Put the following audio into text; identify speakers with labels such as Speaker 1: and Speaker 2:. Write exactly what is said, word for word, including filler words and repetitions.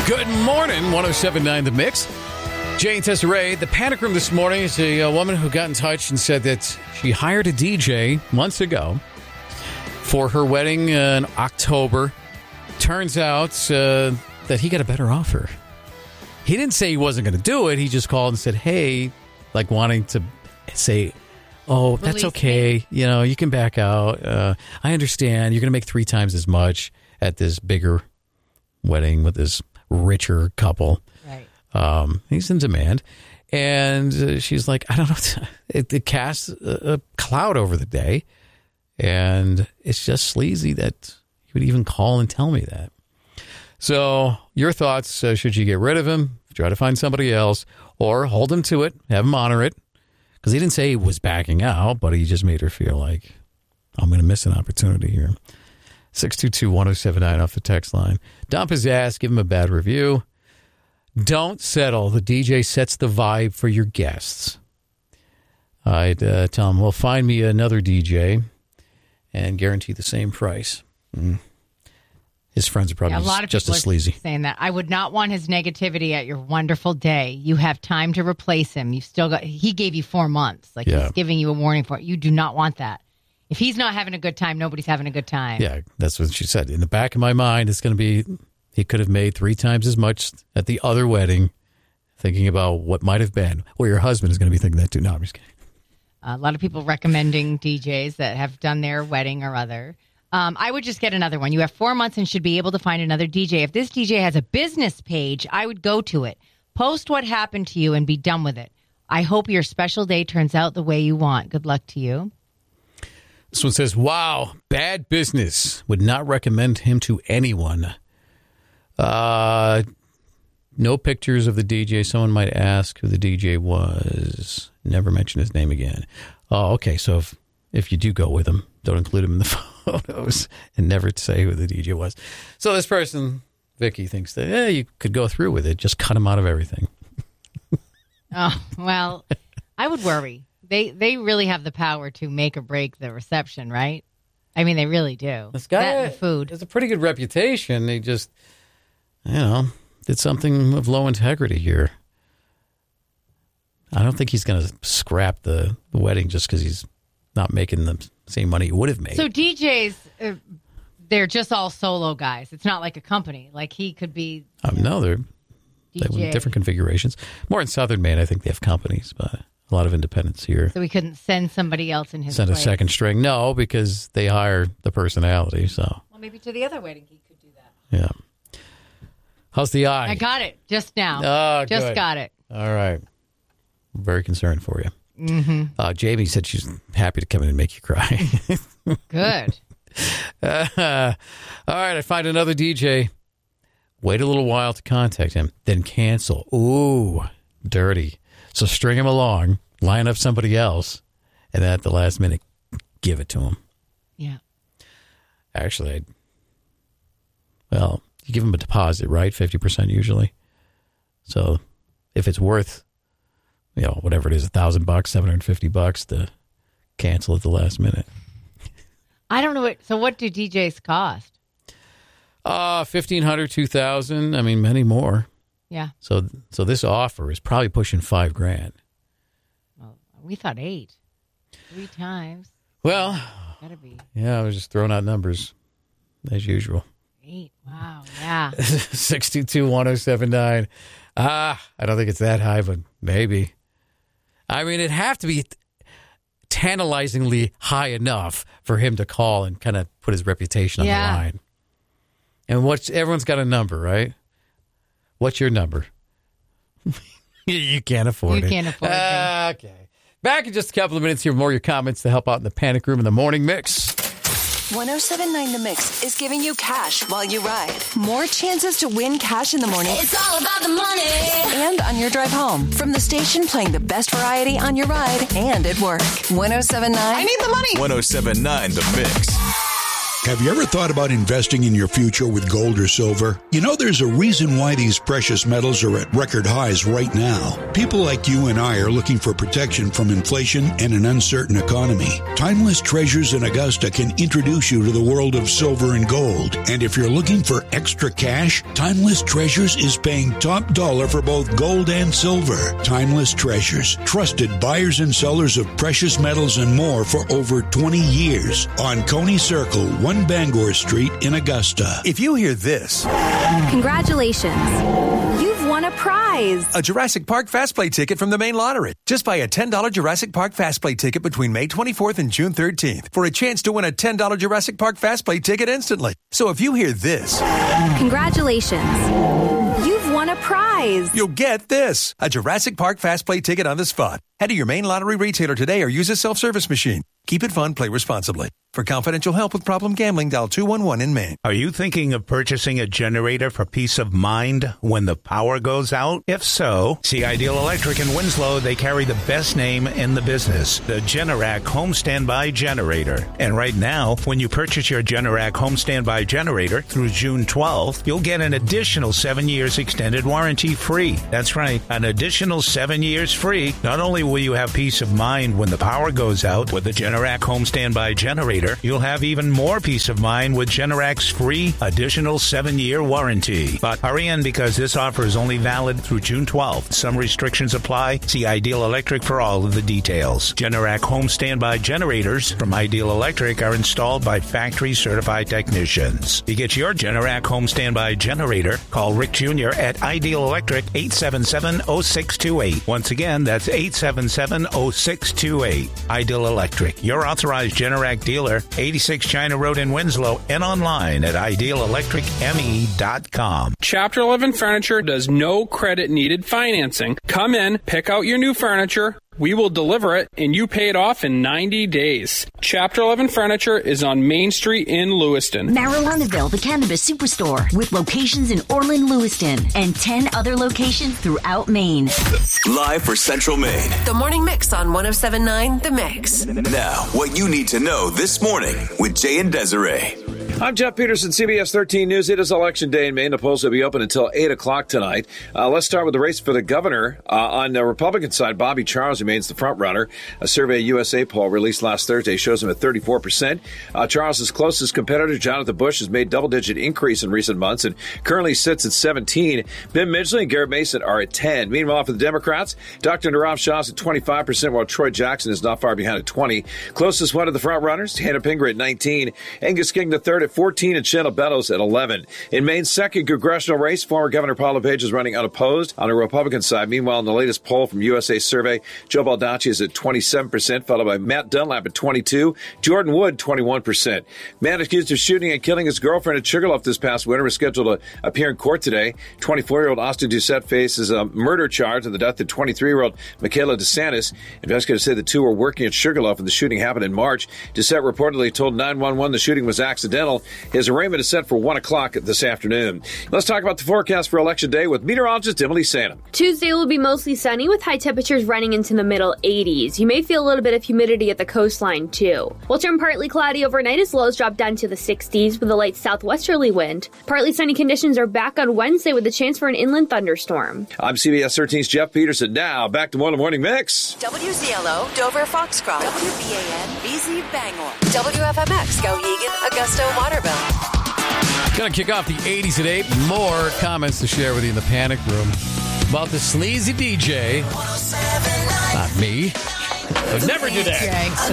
Speaker 1: Good morning, one oh seven point nine The Mix. Jane Tesserae. The panic room this morning is a, a woman who got in touch and said that she hired a D J months ago for her wedding uh, in October. Turns out uh, that he got a better offer. He didn't say he wasn't going to do it. He just called and said, hey, like wanting to say, oh, that's
Speaker 2: Release
Speaker 1: okay.
Speaker 2: me.
Speaker 1: You know, you can back out. Uh, I understand. You're going to make three times as much at this bigger wedding with this richer couple.
Speaker 2: Right.
Speaker 1: Um, he's in demand. And uh, she's like, I don't know. It, it casts a, a cloud over the day. And it's just sleazy that you would even call and tell me that. So your thoughts, uh, should you get rid of him, try to find somebody else, or hold him to it, have him honor it? Because he didn't say he was backing out, but he just made her feel like, I'm going to miss an opportunity here. six two two, one oh seven nine off the text line. Dump his ass, give him a bad review. Don't settle. The D J sets the vibe for your guests. I'd uh, tell him, well, find me another D J and guarantee the same price. Mm. His friends are probably
Speaker 2: Yeah, a lot of
Speaker 1: just
Speaker 2: people
Speaker 1: as sleazy.
Speaker 2: are saying that. I would not want his negativity at your wonderful day. You have time to replace him. You still got. He gave you four months. Like
Speaker 1: Yeah.
Speaker 2: he's giving you a warning for it. You do not want that. If he's not having a good time, nobody's having a good time.
Speaker 1: Yeah, that's what she said. In the back of my mind, it's going to be, he could have made three times as much at the other wedding, thinking about what might have been. Well, your husband is going to be thinking that too. No, I'm just kidding.
Speaker 2: A lot of people recommending D Js that have done their wedding or other. Um, I would just get another one. You have four months and should be able to find another D J. If this D J has a business page, I would go to it. Post what happened to you and be done with it. I hope your special day turns out the way you want. Good luck to you.
Speaker 1: This one says, wow, bad business. Would not recommend him to anyone. Uh, no pictures of the D J. Someone might ask who the D J was. Never mention his name again. Oh, okay. So if, if you do go with him, don't include him in the photos and never say who the D J was. So this person, Vicky, thinks that, yeah, you could go through with it. Just cut him out of everything.
Speaker 2: Oh, well, I would worry. They they really have the power to make or break the reception, right? I mean, they really do.
Speaker 1: This guy
Speaker 2: that and the food
Speaker 1: has a pretty good reputation. He just, you know, did something of low integrity here. I don't think he's going to scrap the, the wedding just because he's not making the same money he would have made.
Speaker 2: So D Js, uh, they're just all solo guys. It's not like a company. Like he could be.
Speaker 1: Um, no, they're
Speaker 2: D
Speaker 1: they
Speaker 2: J.
Speaker 1: have different configurations. More in Southern Maine, I think they have companies, but a lot of independents here.
Speaker 2: So we couldn't send somebody else in his
Speaker 1: Send
Speaker 2: place.
Speaker 1: a second string. No, because they hire the personality. So
Speaker 2: Well, maybe to the other wedding he could do that.
Speaker 1: yeah. How's the eye?
Speaker 2: I got it just now.
Speaker 1: Oh,
Speaker 2: just
Speaker 1: good.
Speaker 2: got it.
Speaker 1: All right. I'm very concerned for you.
Speaker 2: Mm-hmm.
Speaker 1: Uh, Jamie said she's happy to come in and make you cry.
Speaker 2: Good.
Speaker 1: uh, all right, I find another D J. Wait a little while to contact him, then cancel. Ooh, dirty. So string him along, line up somebody else, and then at the last minute, give it to him.
Speaker 2: Yeah.
Speaker 1: Actually, I'd, well, you give him a deposit, right? fifty percent usually. So if it's worth, you know, whatever it is, a thousand bucks, seven hundred fifty bucks to cancel at the last minute.
Speaker 2: I don't know what. So what do D Js cost?
Speaker 1: Uh, fifteen hundred, two thousand. I mean, many more.
Speaker 2: Yeah.
Speaker 1: So, so this offer is probably pushing five grand.
Speaker 2: Well, we thought eight. Three times.
Speaker 1: Well,
Speaker 2: Gotta be
Speaker 1: yeah, I was just throwing out numbers as usual.
Speaker 2: eight. Wow. Yeah.
Speaker 1: six two two, one oh seven nine. Ah, I don't think it's that high, but maybe. I mean, it'd have to be tantalizingly high enough for him to call and kind of put his reputation on
Speaker 2: Yeah.
Speaker 1: the line. And what's everyone's got a number, right? What's your number? You can't afford
Speaker 2: You
Speaker 1: it.
Speaker 2: can't afford it.
Speaker 1: Uh, okay. Back in just a couple of minutes here, more of your comments to help out in the panic room in the morning mix.
Speaker 3: one oh seven point nine The Mix is giving you cash while you ride. More chances to win cash in the morning.
Speaker 4: It's all about the money.
Speaker 3: And on your drive home. From the station playing the best variety on your ride and at work. one oh seven point nine
Speaker 4: I need the money.
Speaker 5: one oh seven point nine The Mix. Have you ever thought about investing in your future with gold or silver? You know, there's a reason why these precious metals are at record highs right now. People like you and I are looking for protection from inflation and an uncertain economy. Timeless Treasures in Augusta can introduce you to the world of silver and gold. And if you're looking for extra cash, Timeless Treasures is paying top dollar for both gold and silver. Timeless Treasures, trusted buyers and sellers of precious metals and more for over twenty years on Coney Circle, one Bangor Street in Augusta.
Speaker 6: If you hear this,
Speaker 7: congratulations, you've won a prize.
Speaker 6: A Jurassic Park Fast Play ticket from the main lottery. Just buy a ten dollars Jurassic Park Fast Play ticket between May twenty-fourth and June thirteenth for a chance to win a ten dollars Jurassic Park Fast Play ticket instantly. So if you hear this,
Speaker 7: congratulations, you've won a prize.
Speaker 6: You'll get this, a Jurassic Park Fast Play ticket on the spot. Head to your main lottery retailer today or use a self-service machine. Keep it fun, play responsibly. For confidential help with problem gambling, dial two one one in Maine.
Speaker 8: Are you thinking of purchasing a generator for peace of mind when the power goes out? If so, see Ideal Electric in Winslow. They carry the best name in the business, the Generac Home Standby Generator. And right now, when you purchase your Generac Home Standby Generator through June twelfth, you'll get an additional seven years extended warranty free. That's right, an additional seven years free. Not only will you have peace of mind when the power goes out with the Generac Home Standby Generator, you'll have even more peace of mind with Generac's free additional seven-year warranty. But hurry in because this offer is only valid through June twelfth. Some restrictions apply. See Ideal Electric for all of the details. Generac Home Standby Generators from Ideal Electric are installed by factory-certified technicians. To get your Generac Home Standby Generator, call Rick Junior at Ideal Electric, eight seven seven, oh six two eight. Once again, that's eight seven seven, oh six two eight. Ideal Electric, your authorized Generac dealer, eighty-six China Road in Winslow, and online at ideal electric m e dot com.
Speaker 9: Chapter eleven Furniture does no credit needed financing. Come in, pick out your new furniture. We will deliver it, and you pay it off in ninety days. Chapter eleven Furniture is on Main Street in Lewiston.
Speaker 10: Marijuanaville, the cannabis superstore, with locations in Orland, Lewiston, and ten other locations throughout Maine.
Speaker 11: Live for Central Maine.
Speaker 3: The Morning Mix on one oh seven point nine The Mix.
Speaker 11: Now, what you need to know this morning with Jay and Desiree.
Speaker 12: I'm Jeff Peterson, C B S thirteen News. It is Election Day in Maine. The polls will be open until eight o'clock tonight. Uh, let's start with the race for the governor. Uh, on the Republican side, Bobby Charles remains the front runner. A Survey U S A poll released last Thursday shows him at thirty-four percent. Uh, Charles's closest competitor, Jonathan Bush, has made double-digit increase in recent months and currently sits at seventeen. Ben Midgley and Garrett Mason are at ten. Meanwhile, for the Democrats, Doctor Narav Shah is at twenty-five percent, while Troy Jackson is not far behind at twenty. Closest one of the front runners, Hannah Pingree at nineteen. Angus King the third at fourteen, and Shanna Bellows at eleven. In Maine's second congressional race, former Governor Paul LePage is running unopposed on the Republican side. Meanwhile, in the latest poll from U S A Survey, Joe Baldacci is at twenty-seven percent, followed by Matt Dunlap at twenty-two, Jordan Wood, twenty-one percent. Man accused of shooting and killing his girlfriend at Sugarloaf this past winter is scheduled to appear in court today. twenty-four-year-old Austin Doucette faces a murder charge in the death of twenty-three-year-old Michaela DeSantis. Investigators say the two were working at Sugarloaf and the shooting happened in March. Doucette reportedly told nine one one the shooting was accidental. His arraignment is set for one o'clock this afternoon. Let's talk about the forecast for Election Day with meteorologist Emily Sanum.
Speaker 13: Tuesday will be mostly sunny with high temperatures running into the middle eighties. You may feel a little bit of humidity at the coastline, too. We'll turn partly cloudy overnight as lows drop down to the sixties with a light southwesterly wind. Partly sunny conditions are back on Wednesday with a chance for an inland thunderstorm.
Speaker 12: I'm C B S thirteen's Jeff Peterson. Now, back to more of the Morning Mix.
Speaker 3: W Z L O, Dover, Foxcroft. W B A N, B Z, Bangor. W F M X, Skowhegan, Augusta, Waterville.
Speaker 1: Gonna kick off the eighties at eight. More comments to share with you in the panic room about the sleazy D J. Not me. Would never do that.